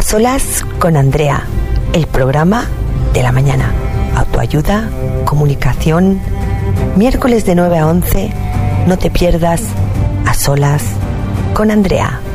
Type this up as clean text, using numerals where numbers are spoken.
Solas con Andrea, el programa de la mañana. Autoayuda, comunicación, miércoles de 9 a 11, no te pierdas A Solas con Andrea.